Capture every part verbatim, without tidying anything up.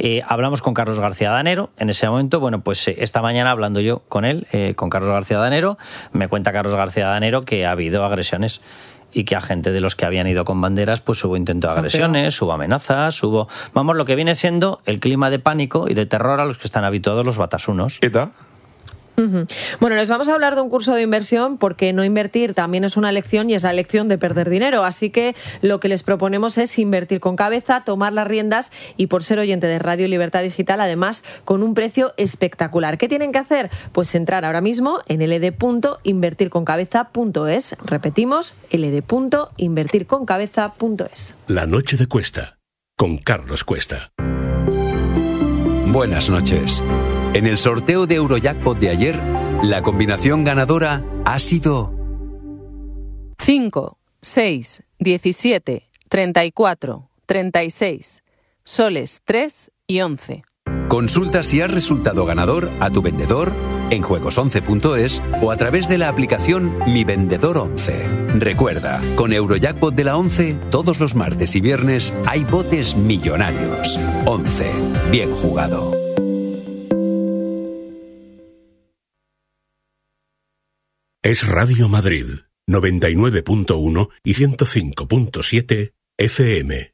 Eh, hablamos con Carlos García Danero. En ese momento, bueno, pues eh, esta mañana hablando yo con él, eh, con Carlos García Danero, me cuenta Carlos García Danero que ha habido agresiones y que a gente de los que habían ido con banderas pues hubo intento de agresiones, hubo amenazas, hubo... Vamos, lo que viene siendo el clima de pánico y de terror a los que están habituados los batasunos. ¿Qué tal? Uh-huh. Bueno, les vamos a hablar de un curso de inversión porque no invertir también es una elección y es la elección de perder dinero. Así que lo que les proponemos es invertir con cabeza, tomar las riendas y por ser oyente de Radio Libertad Digital, además con un precio espectacular. ¿Qué tienen que hacer? Pues entrar ahora mismo en l d punto invertir con cabeza punto es. Repetimos, l d punto invertir con cabeza punto es. La noche de Cuesta, con Carlos Cuesta. Buenas noches. En el sorteo de Eurojackpot de ayer, la combinación ganadora ha sido cinco, seis, diecisiete, treinta y cuatro, treinta y seis, soles tres y once. Consulta si has resultado ganador a tu vendedor en juegos once punto es o a través de la aplicación Mi Vendedor once. Recuerda, con Eurojackpot de la once, todos los martes y viernes hay botes millonarios. once. Bien jugado. Es Radio Madrid, noventa y nueve punto uno y ciento cinco punto siete F M.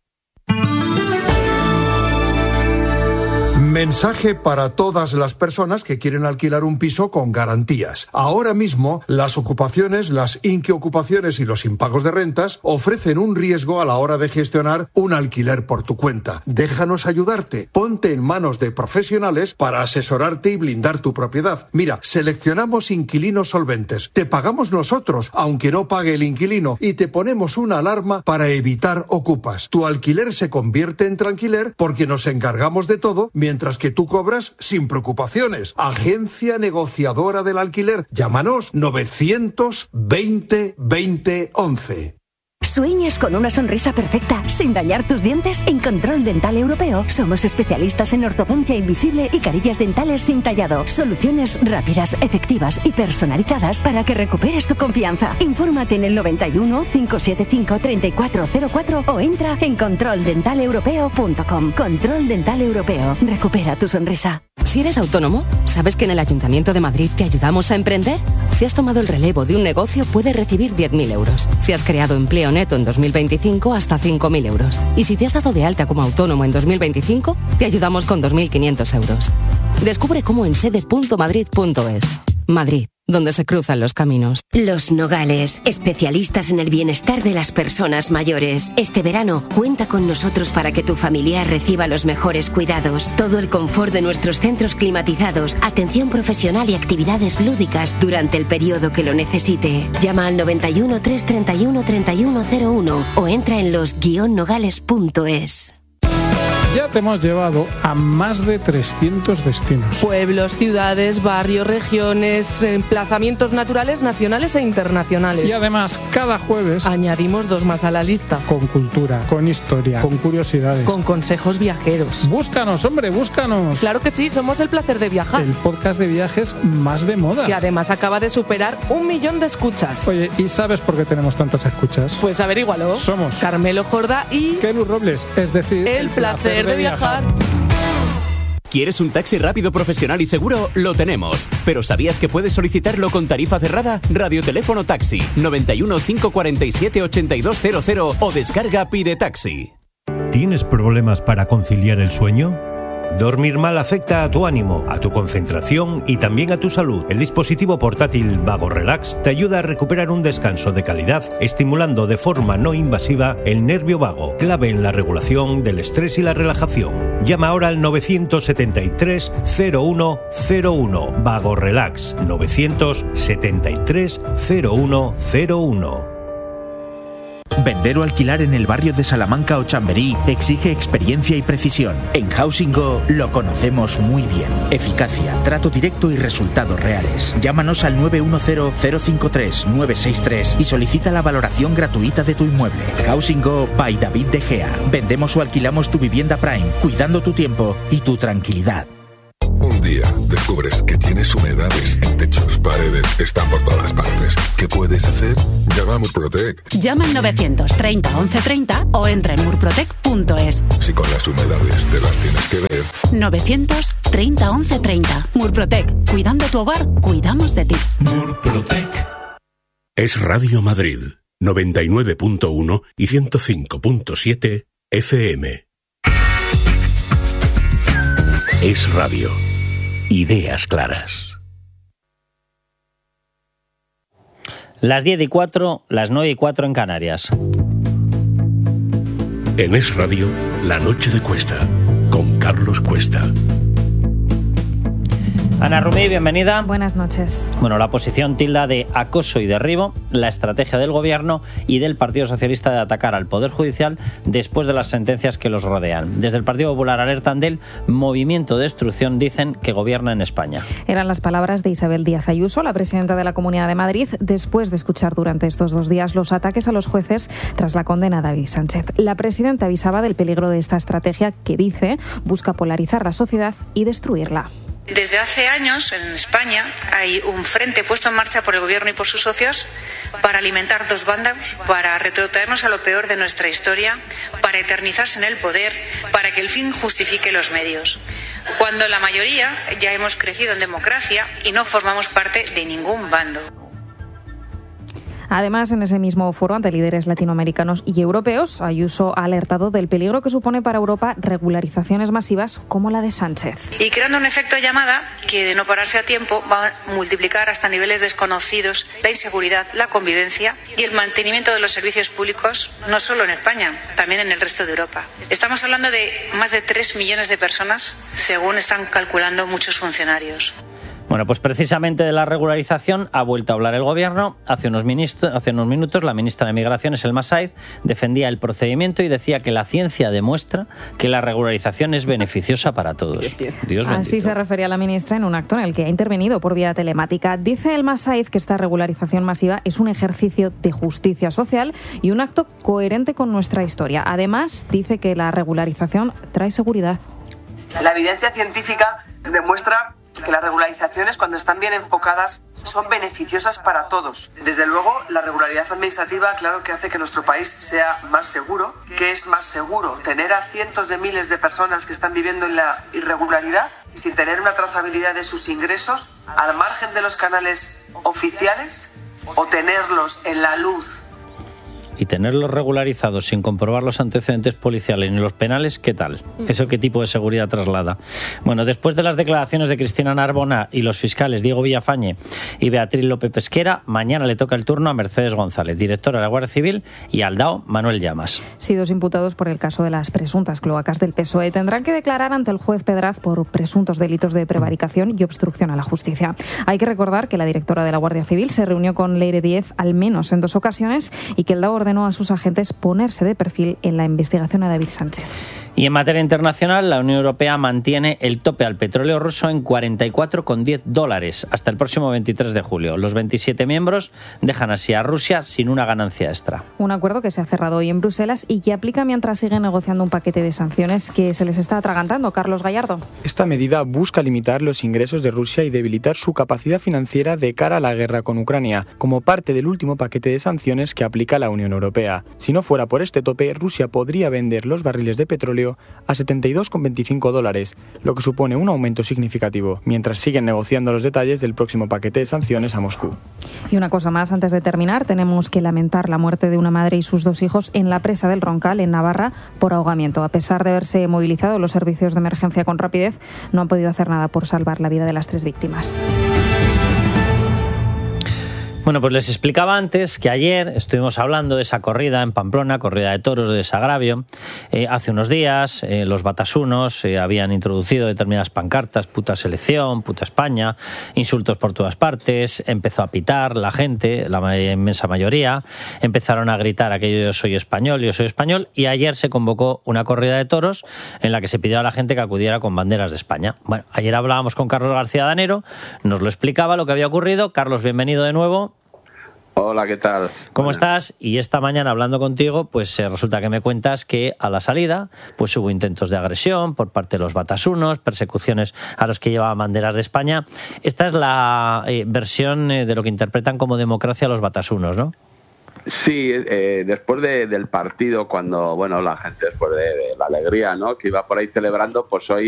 Mensaje para todas las personas que quieren alquilar un piso con garantías. Ahora mismo, las ocupaciones, las inquiocupaciones y los impagos de rentas ofrecen un riesgo a la hora de gestionar un alquiler por tu cuenta. Déjanos ayudarte. Ponte en manos de profesionales para asesorarte y blindar tu propiedad. Mira, seleccionamos inquilinos solventes. Te pagamos nosotros, aunque no pague el inquilino, y te ponemos una alarma para evitar ocupas. Tu alquiler se convierte en tranquiler porque nos encargamos de todo, mientras que tú cobras sin preocupaciones. Agencia negociadora del alquiler. Llámanos novecientos veinte veinte once. ¿Sueñas con una sonrisa perfecta sin dañar tus dientes? En Control Dental Europeo somos especialistas en ortodoncia invisible y carillas dentales sin tallado. Soluciones rápidas, efectivas y personalizadas para que recuperes tu confianza. Infórmate en el noventa y uno, cinco siete cinco, treinta y cuatro cero cuatro o entra en control dental europeo punto com. Control Dental Europeo. Recupera tu sonrisa. Si eres autónomo, ¿sabes que en el Ayuntamiento de Madrid te ayudamos a emprender? Si has tomado el relevo de un negocio, puedes recibir diez mil euros. Si has creado empleo neto en dos mil veinticinco, hasta cinco mil euros. Y si te has dado de alta como autónomo en dos mil veinticinco, te ayudamos con dos mil quinientos euros. Descubre cómo en sede punto madrid punto es. Madrid, donde se cruzan los caminos. Los Nogales, especialistas en el bienestar de las personas mayores. Este verano, cuenta con nosotros para que tu familiar reciba los mejores cuidados. Todo el confort de nuestros centros climatizados, atención profesional y actividades lúdicas durante el periodo que lo necesite. Llama al noventa y uno, trescientos treinta y uno, treinta y uno cero uno o entra en los guion nogales punto es. Ya te hemos llevado a más de trescientos destinos. Pueblos, ciudades, barrios, regiones, emplazamientos naturales, nacionales e internacionales. Y además, cada jueves añadimos dos más a la lista. Con cultura, con historia, con curiosidades, con consejos viajeros. Búscanos, hombre, búscanos. Claro que sí, somos El Placer de Viajar. El podcast de viajes más de moda. Que además acaba de superar un millón de escuchas. Oye, ¿y sabes por qué tenemos tantas escuchas? Pues averígualo. Somos Carmelo Jordá y Kelu Robles, es decir, El, el placer de viajar. ¿Quieres un taxi rápido, profesional y seguro? Lo tenemos. ¿Pero sabías que puedes solicitarlo con tarifa cerrada? Radioteléfono Taxi noventa y uno, cinco cuarenta y siete, ochenta y dos cero cero o descarga Pide Taxi. ¿Tienes problemas para conciliar el sueño? Dormir mal afecta a tu ánimo, a tu concentración y también a tu salud. El dispositivo portátil Vago Relax te ayuda a recuperar un descanso de calidad, estimulando de forma no invasiva el nervio vago, clave en la regulación del estrés y la relajación. Llama ahora al novecientos setenta y tres, cero uno cero uno. Vago Relax, novecientos setenta y tres, cero uno cero uno. Vender o alquilar en el barrio de Salamanca o Chamberí exige experiencia y precisión. En Housing Go lo conocemos muy bien. Eficacia, trato directo y resultados reales. Llámanos al nueve uno cero, cero cinco tres, nueve seis tres y solicita la valoración gratuita de tu inmueble. Housing Go by David De Gea. Vendemos o alquilamos tu vivienda Prime, cuidando tu tiempo y tu tranquilidad. Un día descubres que tienes humedades en techos, paredes, están por todas partes. ¿Qué puedes hacer? Llama a Murprotec. Llama al novecientos treinta, once treinta o entra en murprotec punto es. Si con las humedades te las tienes que ver, novecientos treinta once treinta. Murprotec. Cuidando tu hogar, cuidamos de ti. Murprotec. Es Radio Madrid, noventa y nueve punto uno y ciento cinco punto siete F M. Es Radio. Ideas claras. Las diez y cuatro, las nueve y cuatro en Canarias. En Es Radio, La Noche de Cuesta, con Carlos Cuesta. Ana Rumí, bienvenida. Buenas noches. Bueno, la oposición tilda de acoso y derribo la estrategia del Gobierno y del Partido Socialista de atacar al Poder Judicial después de las sentencias que los rodean. Desde el Partido Popular alertan del movimiento de destrucción, dicen que gobierna en España. Eran las palabras de Isabel Díaz Ayuso, la presidenta de la Comunidad de Madrid, después de escuchar durante estos dos días los ataques a los jueces tras la condena a David Sánchez. La presidenta avisaba del peligro de esta estrategia que, dice, busca polarizar la sociedad y destruirla. Desde hace años en España hay un frente puesto en marcha por el Gobierno y por sus socios para alimentar dos bandas, para retrotraernos a lo peor de nuestra historia, para eternizarse en el poder, para que el fin justifique los medios. Cuando la mayoría ya hemos crecido en democracia y no formamos parte de ningún bando. Además, en ese mismo foro ante líderes latinoamericanos y europeos, Ayuso ha alertado del peligro que supone para Europa regularizaciones masivas como la de Sánchez. Y creando un efecto llamada que, de no pararse a tiempo, va a multiplicar hasta niveles desconocidos la inseguridad, la convivencia y el mantenimiento de los servicios públicos, no solo en España, también en el resto de Europa. Estamos hablando de más de tres millones de personas, según están calculando muchos funcionarios. Bueno, pues precisamente de la regularización ha vuelto a hablar el Gobierno. Hace unos, ministro, hace unos minutos la ministra de Migraciones, Elma Said, defendía el procedimiento y decía que la ciencia demuestra que la regularización es beneficiosa para todos. Dios bendito. Así se refería la ministra en un acto en el que ha intervenido por vía telemática. Dice Elma Said que esta regularización masiva es un ejercicio de justicia social y un acto coherente con nuestra historia. Además, dice que la regularización trae seguridad. La evidencia científica demuestra que las regularizaciones, cuando están bien enfocadas, son beneficiosas para todos. Desde luego, la regularidad administrativa, claro que hace que nuestro país sea más seguro. ¿Qué es más seguro? ¿Tener a cientos de miles de personas que están viviendo en la irregularidad sin tener una trazabilidad de sus ingresos al margen de los canales oficiales, o tenerlos en la luz? Y tenerlos regularizados sin comprobar los antecedentes policiales ni los penales, ¿qué tal? ¿Eso qué tipo de seguridad traslada? Bueno, después de las declaraciones de Cristina Narbona y los fiscales Diego Villafañe y Beatriz López Pesquera, mañana le toca el turno a Mercedes González, directora de la Guardia Civil, y al D A O Manuel Llamas. Sí, dos imputados por el caso de las presuntas cloacas del P S O E tendrán que declarar ante el juez Pedraz por presuntos delitos de prevaricación y obstrucción a la justicia. Hay que recordar que la directora de la Guardia Civil se reunió con Leire Díez al menos en dos ocasiones y que el D A O ordenó a sus agentes ponerse de perfil en la investigación a David Sánchez. Y en materia internacional, la Unión Europea mantiene el tope al petróleo ruso en cuarenta y cuatro con diez dólares hasta el próximo veintitrés de julio. Los veintisiete miembros dejan así a Rusia sin una ganancia extra. Un acuerdo que se ha cerrado hoy en Bruselas y que aplica mientras sigue negociando un paquete de sanciones que se les está atragantando. Carlos Gallardo. Esta medida busca limitar los ingresos de Rusia y debilitar su capacidad financiera de cara a la guerra con Ucrania, como parte del último paquete de sanciones que aplica la Unión Europea. Si no fuera por este tope, Rusia podría vender los barriles de petróleo a setenta y dos con veinticinco dólares, lo que supone un aumento significativo, mientras siguen negociando los detalles del próximo paquete de sanciones a Moscú. Y una cosa más, antes de terminar, tenemos que lamentar la muerte de una madre y sus dos hijos en la presa del Roncal, en Navarra, por ahogamiento. A pesar de haberse movilizado los servicios de emergencia con rapidez, no han podido hacer nada por salvar la vida de las tres víctimas. Bueno, pues les explicaba antes que ayer estuvimos hablando de esa corrida en Pamplona, corrida de toros de desagravio. Eh, hace unos días eh, los batasunos eh, habían introducido determinadas pancartas, puta selección, puta España, insultos por todas partes, empezó a pitar la gente, la inmensa mayoría, empezaron a gritar aquello yo soy español, yo soy español, y ayer se convocó una corrida de toros en la que se pidió a la gente que acudiera con banderas de España. Bueno, ayer hablábamos con Carlos García Danero, nos lo explicaba lo que había ocurrido. Carlos, bienvenido de nuevo. Hola, ¿qué tal? ¿Cómo Buenas. estás? Y esta mañana hablando contigo, pues eh, resulta que me cuentas que a la salida pues hubo intentos de agresión por parte de los batasunos, persecuciones a los que llevaban banderas de España. Esta es la eh, versión eh, de lo que interpretan como democracia los batasunos, ¿no? Sí, eh, después de, del partido, cuando, bueno, la gente después de, de la alegría, ¿no?, que iba por ahí celebrando, pues hoy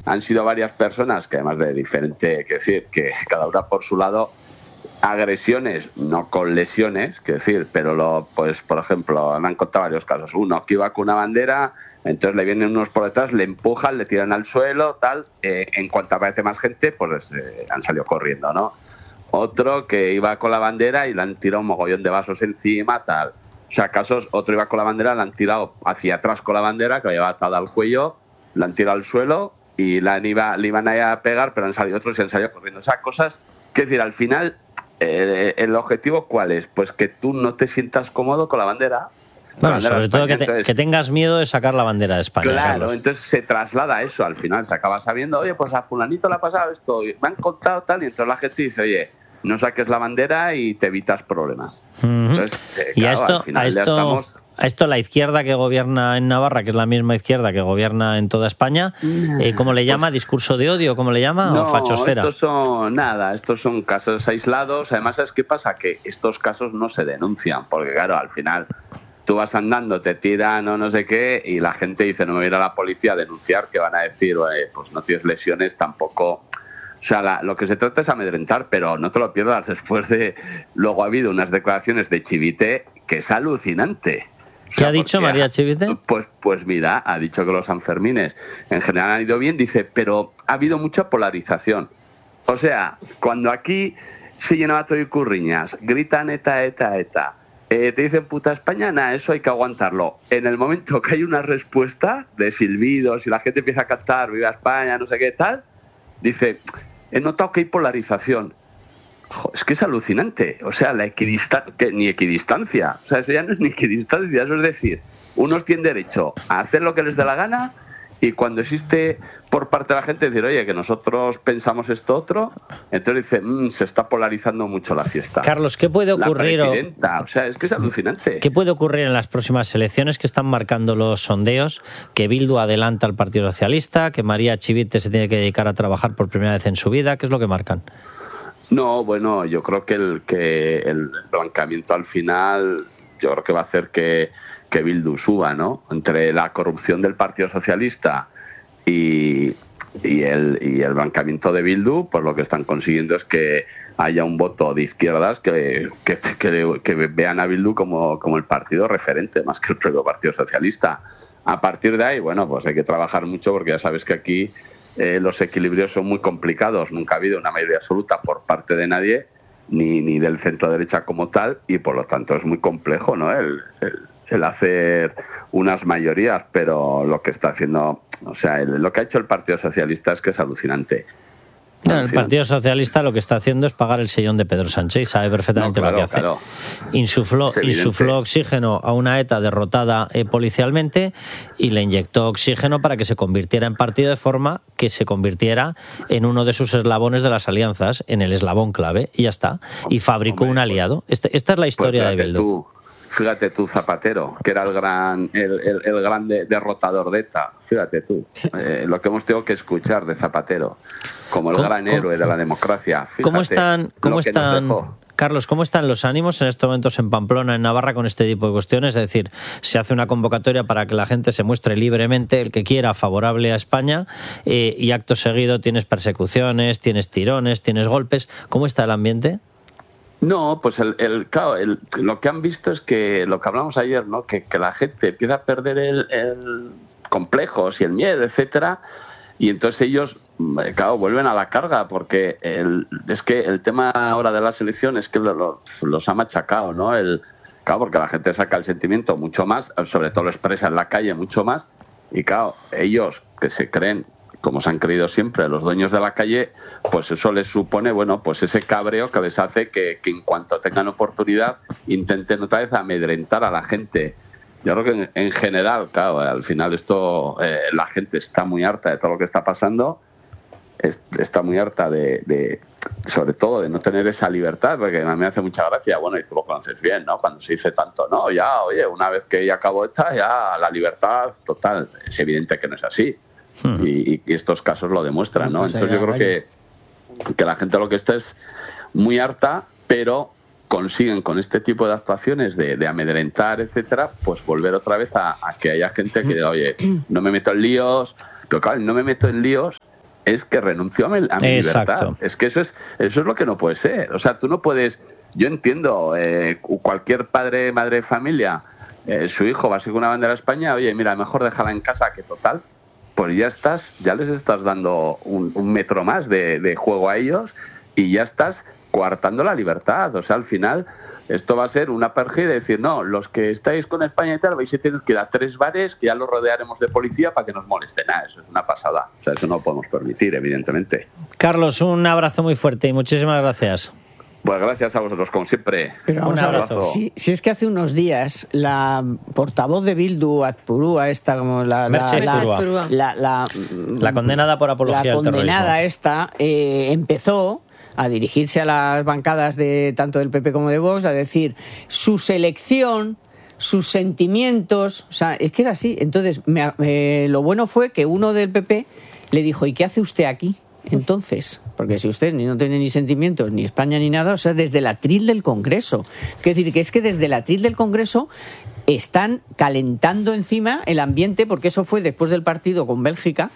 han sido varias personas que además de diferente, que decir, que cada una por su lado, agresiones, no con lesiones, que decir, pero lo, pues por ejemplo, me han contado varios casos. Uno que iba con una bandera, entonces le vienen unos por detrás, le empujan, le tiran al suelo, tal, eh, en cuanto aparece más gente, pues eh, han salido corriendo, ¿no? Otro que iba con la bandera y le han tirado un mogollón de vasos encima, tal. O sea, casos, otro iba con la bandera, le han tirado hacia atrás con la bandera, que la llevaba atada al cuello, le han tirado al suelo y la, iba, le iban a pegar, pero han salido otros y han salido corriendo. O sea, cosas, que decir, al final, eh, ¿el objetivo cuál es? Pues que tú no te sientas cómodo con la bandera. Bueno, bandera sobre todo que, te, entonces, que tengas miedo de sacar la bandera de España. Claro, Carlos. Entonces se traslada eso, al final se acaba sabiendo, oye, pues a fulanito le ha pasado esto, me han contado tal, y entonces la gente dice, oye, no saques la bandera y te evitas problemas. Uh-huh. Entonces, eh, y claro, a esto, al final a esto, estamos... a esto la izquierda que gobierna en Navarra, que es la misma izquierda que gobierna en toda España, eh, ¿cómo le llama? ¿Discurso de odio? ¿Cómo le llama? No, ¿O fachosfera? estos son nada, estos son casos aislados. Además, ¿sabes qué pasa? Que estos casos no se denuncian, porque claro, al final tú vas andando, te tiran o no sé qué, y la gente dice, no me voy a ir a la policía a denunciar, que van a decir, eh, pues no tienes lesiones, tampoco... O sea, la, lo que se trata es amedrentar, pero no te lo pierdas después de... Luego ha habido unas declaraciones de Chivite que es alucinante. ¿Qué o sea, ha dicho María Chivite? Pues, pues mira, ha dicho que los Sanfermines en general han ido bien, dice, pero ha habido mucha polarización. O sea, cuando aquí se llenaba todo y curriñas, gritan eta, eta, eta, eh, te dicen puta España, nada, eso hay que aguantarlo. En el momento que hay una respuesta de silbidos y la gente empieza a cantar viva España, no sé qué tal, dice, he notado que hay polarización. Jo, es que es alucinante. O sea, la equidistancia, que ni equidistancia. O sea, eso ya no es ni equidistancia, eso es decir, unos tienen derecho a hacer lo que les dé la gana, y cuando existe por parte de la gente decir, oye, que nosotros pensamos esto otro, entonces dice, mmm, se está polarizando mucho la fiesta. Carlos, ¿qué puede ocurrir? La presidenta, o sea, es que es alucinante. ¿Qué puede ocurrir en las próximas elecciones que están marcando los sondeos? Que Bildu adelanta al Partido Socialista, que María Chivite se tiene que dedicar a trabajar por primera vez en su vida. ¿Qué es lo que marcan? No, bueno, yo creo que el que el blancamiento al final, yo creo que va a hacer que que Bildu suba, ¿no? Entre la corrupción del Partido Socialista y, y, el, y el blancamiento de Bildu, pues lo que están consiguiendo es que haya un voto de izquierdas que, que, que, que vean a Bildu como, como el partido referente, más que el propio Partido Socialista. A partir de ahí, bueno, pues hay que trabajar mucho, porque ya sabes que aquí eh, los equilibrios son muy complicados. Nunca ha habido una mayoría absoluta por parte de nadie, ni, ni del centro derecha como tal, y por lo tanto es muy complejo, ¿no? El, el el hacer unas mayorías, pero lo que está haciendo, o sea, el, lo que ha hecho el Partido Socialista es que es alucinante. Bueno, el Partido Socialista lo que está haciendo es pagar el sellón de Pedro Sánchez y sabe perfectamente no, claro, lo que hace. Claro. Insufló, insufló oxígeno a una ETA derrotada eh, policialmente, y le inyectó oxígeno para que se convirtiera en partido, de forma que se convirtiera en uno de sus eslabones de las alianzas, en el eslabón clave, y ya está. Y fabricó Hombre, un aliado. Este, esta es la historia pues de Bildu. Fíjate tú, Zapatero, que era el gran el, el, el gran de, derrotador de ETA. Fíjate tú, eh, lo que hemos tenido que escuchar de Zapatero, como el ¿Cómo, gran héroe de la democracia. Fíjate, ¿Cómo están, cómo están Carlos, cómo están los ánimos en estos momentos en Pamplona, en Navarra, con este tipo de cuestiones? Es decir, se hace una convocatoria para que la gente se muestre libremente, el que quiera, favorable a España, eh, y acto seguido tienes persecuciones, tienes tirones, tienes golpes. ¿Cómo está el ambiente? No, pues el, el, claro, el, lo que han visto es que lo que hablamos ayer, ¿no? Que, que la gente empieza a perder el, el complejos y el miedo, etcétera, y entonces ellos, claro, vuelven a la carga, porque el, es que el tema ahora de las elecciones es que lo, lo, los ha machacado, ¿no? El, claro, porque la gente saca el sentimiento mucho más, sobre todo lo expresa en la calle mucho más, y claro, ellos que se creen, como se han creído siempre, los dueños de la calle, pues eso les supone, bueno, pues ese cabreo que les hace que, que en cuanto tengan oportunidad intenten otra vez amedrentar a la gente. Yo creo que en, en general, claro, al final esto, eh, la gente está muy harta de todo lo que está pasando, es, está muy harta de, de, sobre todo, de no tener esa libertad, porque a mí me hace mucha gracia, bueno, y tú lo conoces bien, ¿no? Cuando se dice tanto, no, ya, oye, una vez que ya acabó esta, ya la libertad total. Es evidente que no es así. Hmm. Y, y estos casos lo demuestran, ¿no? Entonces yo creo que, que la gente lo que está es muy harta, pero consiguen con este tipo de actuaciones de, de amedrentar, etcétera, pues volver otra vez a, a que haya gente que diga, oye, no me meto en líos, pero claro, no me meto en líos es que renuncio a mi, a mi libertad. Es que eso es, eso es lo que no puede ser. O sea, tú no puedes... Yo entiendo, eh, cualquier padre, madre de familia, eh, su hijo va a seguir una bandera de España, oye, mira, mejor déjala en casa, que total, pues ya estás, ya les estás dando un, un metro más de, de juego a ellos y ya estás coartando la libertad. O sea, al final, esto va a ser una perja de decir, no, los que estáis con España y tal, vais a tener que ir a tres bares, que ya los rodearemos de policía para que nos molesten. Ah, eso es una pasada. O sea, eso no lo podemos permitir, evidentemente. Carlos, un abrazo muy fuerte y muchísimas gracias. Pues gracias a vosotros, como siempre. Pero vamos un a ver, abrazo. si, si es que hace unos días la portavoz de Bildu, Azpurúa, esta como la la, Merche la, Azpurúa. la, la, la condenada por apología la al terrorismo. condenada esta eh, empezó a dirigirse a las bancadas de tanto del P P como de Vox a decir su selección, sus sentimientos, o sea, es que era así. Entonces, me, eh, lo bueno fue que uno del P P le dijo, ¿y qué hace usted aquí? Entonces, porque si usted ni no tiene ni sentimientos, ni España ni nada, o sea, desde el atril del Congreso. Quiero decir que es que desde el atril del Congreso están calentando encima el ambiente, porque eso fue después del partido con Bélgica,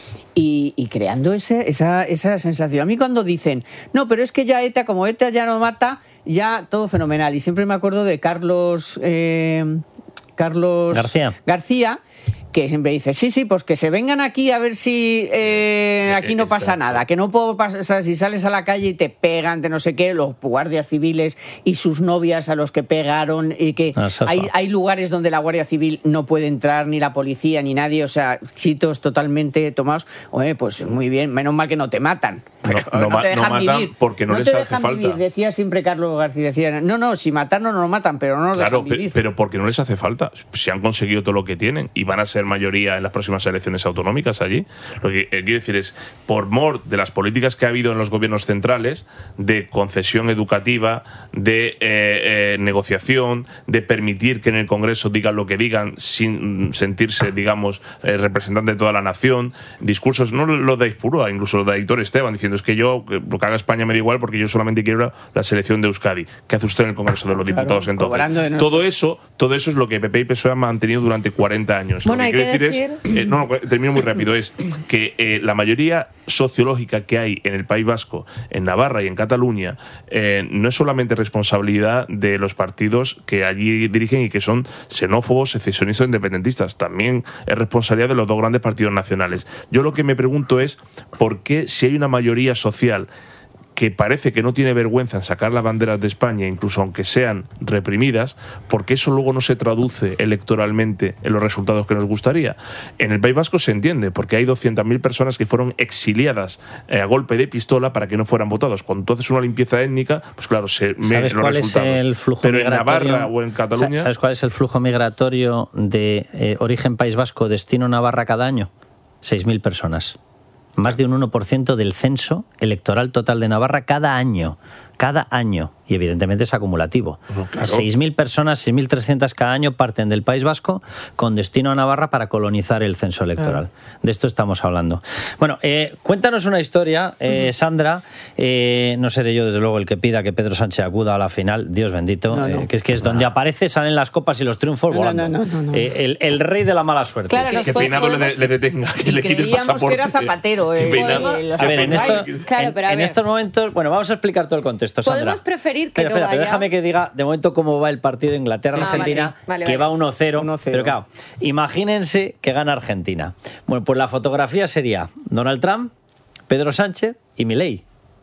y, y creando ese, esa, esa sensación. A mí cuando dicen, no, pero es que ya ETA, como ETA ya no mata, ya todo fenomenal. Y siempre me acuerdo de Carlos, eh, Carlos García. García, que siempre dice, sí, sí, pues que se vengan aquí a ver si eh, aquí no pasa Exacto. nada, que no puedo pasar, o sea, si sales a la calle y te pegan, de no sé qué, los guardias civiles y sus novias a los que pegaron, y que Ah, Safa. hay, hay lugares donde la Guardia Civil no puede entrar, ni la policía, ni nadie, o sea, sitios totalmente tomados. Oye, pues muy bien, menos mal que no te matan. Pero No, no no ma- te dejan no matan vivir. porque no les te hace dejan falta. vivir, decía siempre Carlos García, decía, no, no, si matarnos no nos matan, pero no nos Claro, dejan pe- vivir. pero porque no les hace falta. Si han conseguido todo lo que tienen y van a ser mayoría en las próximas elecciones autonómicas allí, lo que eh, quiero decir es, por mor de las políticas que ha habido en los gobiernos centrales, de concesión educativa, de eh, eh, negociación, de permitir que en el Congreso digan lo que digan sin sentirse, digamos, eh, representante de toda la nación, discursos, no los de Izpurúa, incluso los de Aitor Esteban, diciendo es que yo, que lo que haga España me da igual porque yo solamente quiero la selección de Euskadi. ¿Qué hace usted en el Congreso de los Claro, Diputados cobrando de entonces? nuestro- Todo eso, todo eso es lo que P P y P S O E han mantenido durante cuarenta años. Bueno, lo hay que quiero que decir, es, eh, no, no, termino muy rápido, es que eh, la mayoría sociológica que hay en el País Vasco, en Navarra y en Cataluña, eh, no es solamente responsabilidad de los partidos que allí dirigen y que son xenófobos, secesionistas o independentistas, también es responsabilidad de los dos grandes partidos nacionales. Yo lo que me pregunto es por qué, si hay una mayoría social que parece que no tiene vergüenza en sacar las banderas de España, incluso aunque sean reprimidas, porque eso luego no se traduce electoralmente en los resultados que nos gustaría. En el País Vasco se entiende, porque hay doscientas mil personas que fueron exiliadas eh, a golpe de pistola para que no fueran votados. Cuando tú haces una limpieza étnica, pues claro, se ven ¿Sabes los cuál resultados. es el flujo Pero en migratorio? Navarra o en Cataluña... ¿Sabes cuál es el flujo migratorio de eh, origen País Vasco, destino Navarra cada año? seis mil personas. Más de un uno por ciento del censo electoral total de Navarra cada año. Cada año. Y evidentemente es acumulativo. No, claro. seis mil personas, seis mil trescientas cada año parten del País Vasco con destino a Navarra para colonizar el censo electoral. Claro. De esto estamos hablando. Bueno, eh, cuéntanos una historia, eh, Sandra. Eh, no seré yo, desde luego, el que pida que Pedro Sánchez acuda a la final. Dios bendito. No, no. Eh, que es que es donde aparece, salen las copas y los triunfos No, no, volando. no, no, no, no. Eh, el, el rey de la mala suerte. Claro, Que, nos que puede- peinado le, podemos- le detenga, que le quite el Creíamos pasaporte. que era Zapatero. Que eh, peinado. eh, los A ver, en, esto, acordáis. Claro, en- pero a en ver. estos momentos, bueno, vamos a explicar todo el contexto, Sandra. Podemos preferir que Pero no espera, pero vaya. déjame que diga de momento cómo va el partido de Inglaterra-Argentina, Ah, vale, vale, que vale. va uno cero. uno cero. Pero claro, imagínense que gana Argentina. Bueno, pues la fotografía sería Donald Trump, Pedro Sánchez y Milei.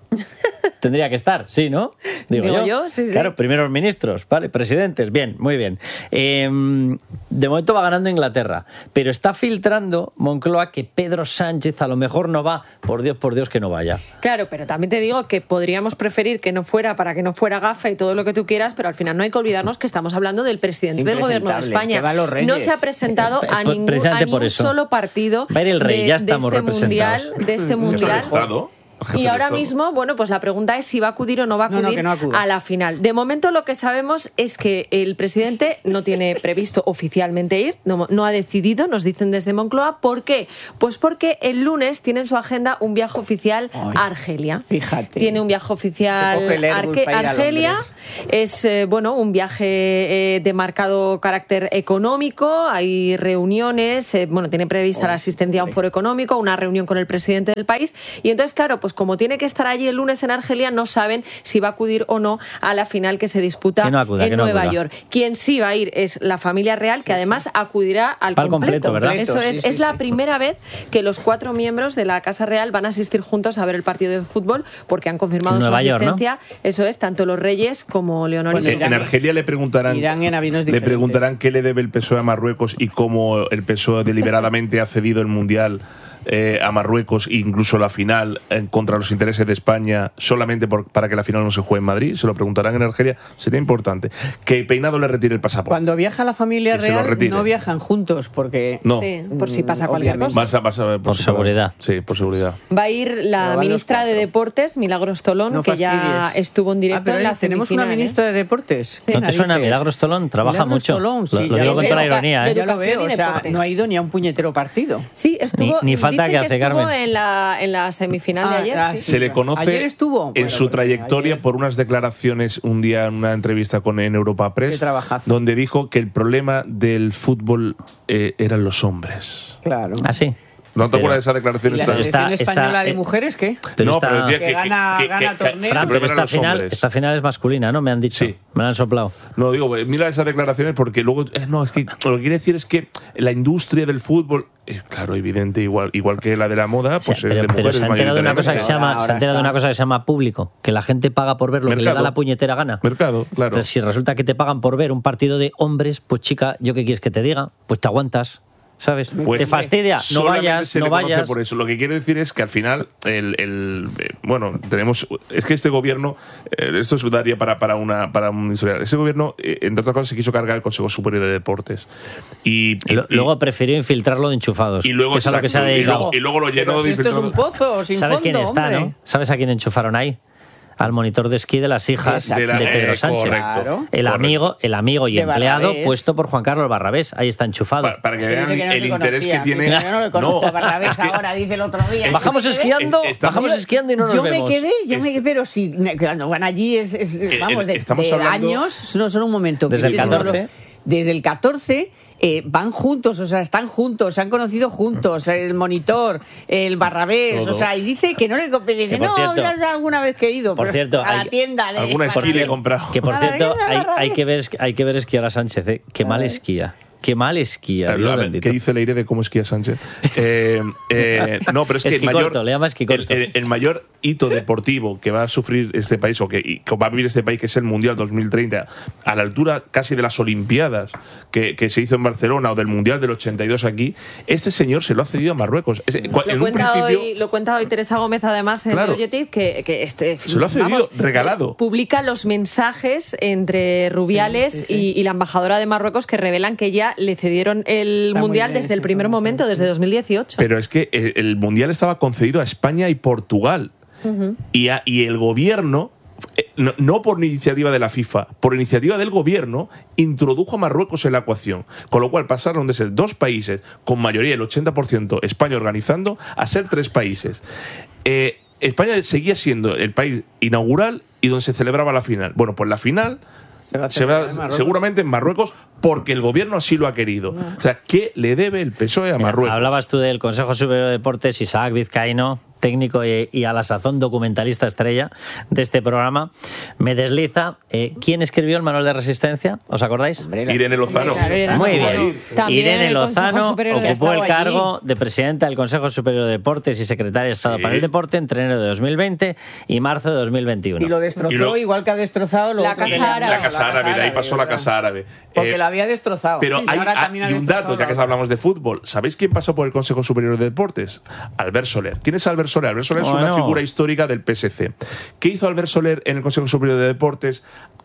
Tendría que estar, sí, ¿no? Digo yo, sí, sí. Claro, primeros ministros, ¿vale? Presidentes, bien, muy bien. Eh, de momento va ganando Inglaterra, pero está filtrando Moncloa que Pedro Sánchez a lo mejor no va. Por Dios, por Dios que no vaya. Claro, pero también te digo que podríamos preferir que no fuera para que no fuera gafa y todo lo que tú quieras, pero al final no hay que olvidarnos que estamos hablando del presidente del gobierno de Impresentable, España. que va a los Reyes. No se ha presentado Eh, a pues, ningún, precisamente a ni por un eso. solo partido Va a ir el rey, de, ya de estamos este representados. mundial, de este Jefe de mundial. Estado. Y ahora mismo, bueno, pues la pregunta es si va a acudir o no va a No, acudir no, que no acuda. a la final. De momento lo que sabemos es que el presidente no tiene previsto oficialmente ir, no, no ha decidido, nos dicen desde Moncloa. ¿Por qué? Pues porque el lunes tiene en su agenda un viaje oficial Ay, a Argelia. Fíjate. Tiene un viaje oficial Se coge el a Airbus Arge- para ir a Argelia. Londres. Es eh, bueno, un viaje eh, de marcado carácter económico. Hay reuniones, eh, bueno, tiene prevista la asistencia a un foro económico, una reunión con el presidente del país. Y entonces, claro, pues como tiene que estar allí el lunes en Argelia, no saben si va a acudir o no a la final que se disputa Que no acuda, en que no Nueva acuda. York. Quien sí va a ir es la familia real, que además acudirá al Al completo, ¿verdad? Eso es, Sí, sí, es la sí. primera vez que los cuatro miembros de la Casa Real van a asistir juntos a ver el partido de fútbol, porque han confirmado En su Nueva York, ¿no? asistencia. Eso es, tanto los Reyes como Leonor Pues y En, en Argelia le preguntarán, Irán en aviones le diferentes. preguntarán qué le debe el P S O E a Marruecos y cómo el P S O E deliberadamente ha cedido el Mundial eh, a Marruecos, incluso la final, en contra los intereses de España, solamente por, para que la final no se juegue en Madrid. Se lo preguntarán en Argelia. Sería importante. Que Peinado le retire el pasaporte. Cuando viaja la familia Que se lo real, retire. no viajan juntos porque... No. Sí, por si pasa cualquier Obviamente. cosa. Vas a- vas a- Por seguridad. Sí, por seguridad. Va a ir la van los ministra de cuatro. Deportes, Milagros Tolón, No que ya fastidies. estuvo en directo Ah, pero en las tenemos una semifinales. ministra de Deportes. ¿No te suena? Narices. Milagros Tolón trabaja Milagros mucho. Tolón, Lo- sí, lo ya digo con toda la veo. ironía, ¿eh? Ya lo veo, Educación y o sea, deporte. no ha ido ni a un puñetero partido. Sí, estuvo. Ni- ni falta dicen que hace, estuvo Carmen. en la, en la semifinal de Ah, ayer. ah, sí. sí. Se le conoce ¿Ayer estuvo? en Bueno, su porque trayectoria ayer- por unas declaraciones un día en una entrevista con en Europa Press, Qué trabajazo. donde dijo que el problema del fútbol eh, eran los hombres. Claro. ¿Ah, sí? ¿No te Pero- acuerdas de esa ¿Y declaración? la Está- selección está- española de eh, mujeres qué? Pero no, esta- pero decía Que gana- gana torneos. Fran, el pero problema esta eran los final, hombres. esta final es masculina, ¿no? Me han dicho. Sí. Me la han soplado. No, digo, mira esas declaraciones porque luego, eh, no, es que lo que quiere decir es que la industria del fútbol, eh, claro, evidente, igual igual que la de la moda, pues O sea, es pero, de pero mujeres se ha enterado de una cosa que se mayoritariamente. llama, se ha enterado de una cosa que se llama público, que la gente paga por ver lo que le da Mercado. la puñetera gana. Mercado, claro. Entonces, si resulta que te pagan por ver un partido de hombres, pues chica, ¿yo qué quieres que te diga? Pues te aguantas, ¿sabes? Pues, te fastidia, no solamente vayas, se no le conoce vayas. por eso. Lo que quiero decir es que al final, el, el eh, bueno, tenemos. Es que este gobierno, eh, esto se daría para, para, una, para un historial. Este gobierno, eh, entre otras cosas, se quiso cargar el Consejo Superior de Deportes. Y, y- Lo- Luego prefirió infiltrarlo de enchufados. y luego, que es a lo que se ha exacto, y dedicado. luego, y luego lo llenó Pero si de esto es un pozo sin ¿Sabes fondo, quién está, hombre. no? ¿Sabes a quién enchufaron ahí? Al monitor de esquí de las hijas Exacto. de, De la- Pedro eh, Sánchez. correcto, Claro. El correcto. amigo, el amigo y De empleado Barrabés. puesto por Juan Carlos Barrabés. Ahí está enchufado. Para, para que Que vean dice que no el se interés conocía, que tiene. que Yo no lo conozco No, a Barrabés es que- ahora, dice el otro día. Bajamos Yo me quedé- esquiando, estamos- bajamos esquiando y no nos Yo vemos. me quedé, yo me Es- pero si ne- cuando van allí es, es- es- Eh, vamos, el- de, estamos de hablando- años, no, solo un momento. Desde que el es uno de catorce. los- Desde el catorce eh, van juntos, o sea, están juntos, se han conocido juntos, el monitor, el Barrabés, Todo. o sea, y dice que no le dice, Que por no, cierto- ya, ya alguna vez que he ido, por pero cierto, a la hay- tienda de Alguna esquí le he comprado. Que por A la cierto, vida, hay, Barrabés. hay que ver hay que ver esquiar a Sánchez, ¿eh? Qué mal esquía. Qué mal esquía. Claro, Dios a ver, bendito. ¿qué dice Leire de cómo esquía Sánchez? Eh, eh, no, pero es que el Esquicorto, mayor, le llama esquicorto. el, el- el mayor hito deportivo que va a sufrir este país o que, y que va a vivir este país, que es el Mundial dos mil treinta, a la altura casi de las Olimpiadas que, que se hizo en Barcelona o del Mundial del ochenta y dos aquí, este señor se lo ha cedido a Marruecos. Es- en Lo un cuenta, principio, hoy, lo cuenta hoy Teresa Gómez, además, en Claro. Oyetit, que, que este, se lo ha cedido vamos, regalado. publica los mensajes entre Rubiales Sí, sí, sí. Y, y la embajadora de Marruecos que revelan que ya le cedieron el Está muy Mundial bien desde el esa primer información, momento, sí. desde dos mil dieciocho. Pero es que el, el Mundial estaba concedido a España y Portugal. Ujú. Y, a- y el gobierno, eh, no, no por iniciativa de la FIFA, por iniciativa del gobierno, introdujo a Marruecos en la ecuación. Con lo cual pasaron de ser dos países con mayoría, el ochenta por ciento, España organizando, a ser tres países. Eh, España seguía siendo el país inaugural y donde se celebraba la final. Bueno, pues la final Se va a se va celebrar en Marruecos. seguramente en Marruecos porque el gobierno así lo ha querido. O sea, ¿qué le debe el P S O E a Mira, Marruecos? hablabas tú del Consejo Superior de Deportes, Isaac Vizcaíno, técnico y, y a la sazón documentalista estrella de este programa, me desliza. Eh, ¿Quién escribió el manual de resistencia? ¿Os acordáis? Irene Lozano. Claro, Irene Muy Lozano. bien. También Irene el Consejo Lozano Superior de ocupó el Estado allí. cargo de presidenta del Consejo Superior de Deportes y secretaria de Estado Sí. para el Deporte entre enero de dos mil veinte y marzo de dos mil veintiuno. Y lo destrozó Y lo- igual que ha destrozado lo La otro que Casa le han Árabe. La dado, Casa Árabe, de ahí pasó la ¿verdad? Casa Árabe. Porque Eh, lo había destrozado. Pero Sí, hay, ahora hay- también ha y un dato, destrozado ya que la hablamos de fútbol. ¿Sabéis quién pasó por el Consejo Superior de Deportes? Albert Soler. ¿Quién es Albert Soler? Albert Soler es Bueno. una figura histórica del P S C. ¿Qué hizo Albert Soler en el Consejo Superior de Deportes?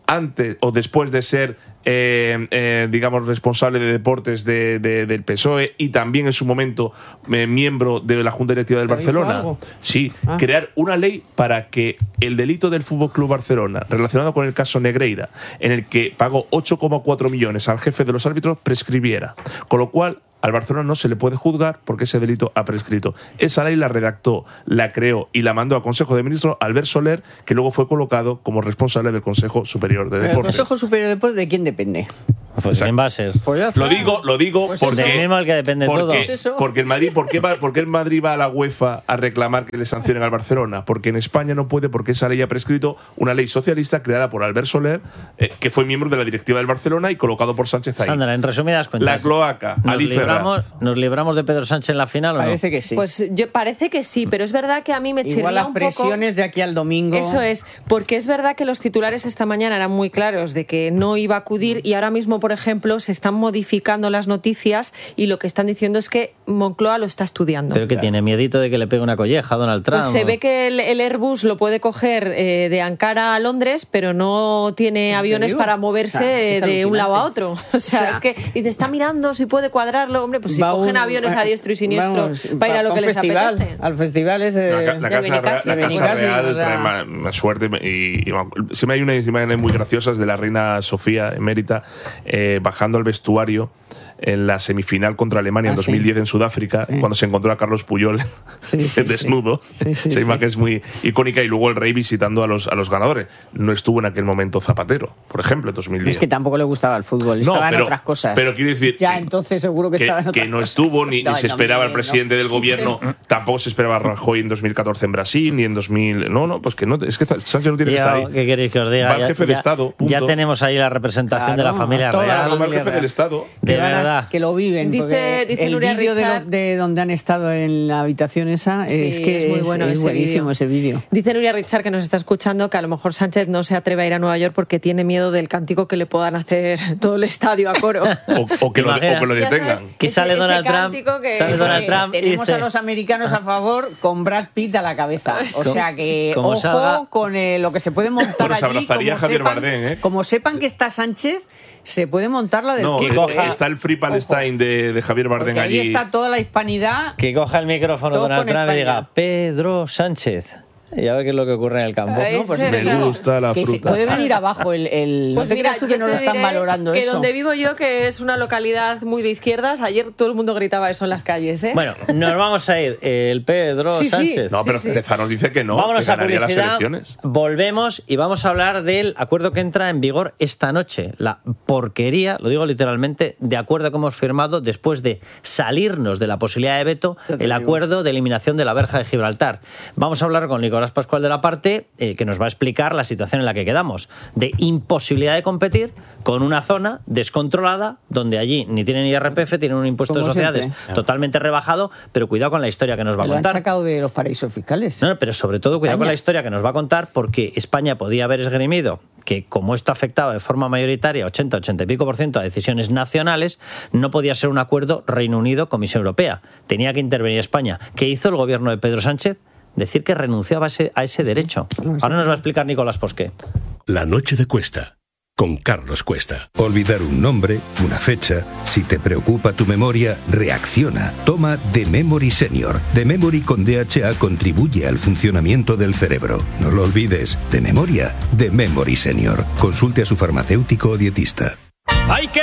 antes o después de ser eh, eh, digamos responsable de deportes de, de, del P S O E y también en su momento eh, miembro de la Junta Directiva del Barcelona. Sí, ah. crear una ley para que el delito del Fútbol Club Barcelona relacionado con el caso Negreira, en el que pagó ocho coma cuatro millones al jefe de los árbitros, prescribiera. Con lo cual al Barcelona no se le puede juzgar porque ese delito ha prescrito. Esa ley la redactó, la creó y la mandó al Consejo de Ministros Albert Soler, que luego fue colocado como responsable del Consejo Superior de Deportes. ¿El Consejo Superior de Deportes de quién depende? Pues ¿quién va a ser? Pues lo digo, lo digo pues porque es mismo el que depende porque, todo. Pues porque el Madrid, ¿por qué, va, ¿por qué el Madrid va a la UEFA a reclamar que le sancionen al Barcelona? Porque en España no puede, porque esa ley ha prescrito una ley socialista creada por Albert Soler, eh, que fue miembro de la directiva del Barcelona y colocado por Sánchez ahí. Sandra, en resumidas cuentas, la cloaca, nos Ali libramos, Ferraz. ¿Nos libramos de Pedro Sánchez en la final o no? Parece que sí. Pues yo parece que sí, pero es verdad que a mí me chirría Igual las un poco. presiones de aquí al domingo. Eso es, porque es verdad que los titulares esta mañana eran muy claros de que no iba a acudir y ahora mismo, por ejemplo, se están modificando las noticias y lo que están diciendo es que Moncloa lo está estudiando. Pero que claro. tiene miedito de que le pegue una colleja a Donald Trump. Pues se ve que el, el Airbus lo puede coger eh, de Ankara a Londres, pero no tiene aviones para moverse o sea, es de un lado a otro. O sea, o sea, es que dice, está mirando si puede cuadrarlo. Hombre, pues si cogen un, aviones a diestro y siniestro vamos, para ir a lo que festival, les apetece. Al festival ese de, la, la de Casa, Benicassi, la de casa Benicassi, Real o sea, trae más, más suerte y, y siempre hay unas imágenes muy graciosas de la reina Sofía emérita eh, bajando al vestuario en la semifinal contra Alemania ah, en dos mil diez sí. en Sudáfrica, sí. cuando se encontró a Carlos Puyol sí, sí, desnudo. Sí. Sí, sí, Esa imagen sí. es muy icónica. Y luego el rey visitando a los, a los ganadores. No estuvo en aquel momento Zapatero, por ejemplo, en dos mil diez. Es que tampoco le gustaba el fútbol, estaba no, pero, en otras cosas. Pero quiero decir... Ya, entonces seguro que, que estaba en otras Que no cosas. estuvo, ni, no, ni se no, esperaba no, el presidente no. del gobierno, tampoco se esperaba a Rajoy en dos mil catorce en Brasil, ni en dos mil... No, no, pues que no, es que Sánchez no tiene ya, que estar ahí. ¿Qué queréis que os diga? Va el ya, jefe ya, de Estado, punto. Ya tenemos ahí la representación claro, de la familia real. Va el jefe del Estado. De verdad. Que lo viven. Dice, dice el Nuria vídeo de, Richard, lo, de donde han estado en la habitación esa sí, es que es, muy es, bueno es ese buenísimo vídeo. ese vídeo. Dice Nuria Richard, que nos está escuchando, que a lo mejor Sánchez no se atreve a ir a Nueva York porque tiene miedo del cántico que le puedan hacer todo el estadio a coro. o, o, que lo, o que lo detengan. Sabes, que sale ese, Donald ese Trump. Que... Sale Donald Trump tenemos dice... a los americanos a favor con Brad Pitt a la cabeza. O sea que como ojo salga... con eh, lo que se puede montar bueno, allí. Se abrazaría como Javier sepan, Bardem, ¿eh? Como sepan que está Sánchez, se puede montar la del no, Kiko, eh, ¿eh? Está el Free Palestine de, de Javier Bardem Porque allí. Ahí está toda la hispanidad. Que coja el micrófono Donald Trump España. y diga Pedro Sánchez. Y a ver qué es lo que ocurre en el campo. No, pues me claro, gusta la que fruta. Se puede venir abajo el... el pues no te mira, creas tú que no lo están valorando que eso. donde vivo yo, que es una localidad muy de izquierdas, ayer todo el mundo gritaba eso en las calles, ¿eh? Bueno, nos vamos a ir. El Pedro sí, Sánchez. Sí, no, pero sí, Stefano sí. dice que no, Vámonos que ganaría a publicidad, las elecciones. Volvemos y vamos a hablar del acuerdo que entra en vigor esta noche. La porquería, lo digo literalmente, de acuerdo que hemos firmado después de salirnos de la posibilidad de veto, el acuerdo de eliminación de la verja de Gibraltar. Vamos a hablar con Nicolás Pascual de la Parte, eh, que nos va a explicar la situación en la que quedamos, de imposibilidad de competir con una zona descontrolada, donde allí ni tienen I R P F, tienen un impuesto Como de sociedades siempre. totalmente rebajado, pero cuidado con la historia que nos va a Lo contar. han sacado de los paraísos fiscales. No, no, pero sobre todo cuidado España. con la historia que nos va a contar, porque España podía haber esgrimido que como esto afectaba de forma mayoritaria, ochenta, ochenta y pico por ciento a decisiones nacionales, no podía ser un acuerdo Reino Unido-Comisión Europea. Tenía que intervenir España. ¿Qué hizo el gobierno de Pedro Sánchez? Decir que renunciaba a ese, a ese derecho. Ahora nos va a explicar Nicolás Posqué. La noche de Cuesta, con Carlos Cuesta. Olvidar un nombre, una fecha, si te preocupa tu memoria, reacciona. Toma The Memory Senior. The Memory con D H A contribuye al funcionamiento del cerebro. No lo olvides, de memoria, The Memory Senior. Consulte a su farmacéutico o dietista. Hay que